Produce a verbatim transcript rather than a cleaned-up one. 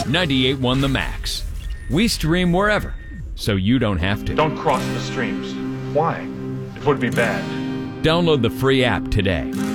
ninety-eight point one The Max. We stream wherever, so you don't have to. Don't cross the streams. Why? It would be bad. Download the free app today.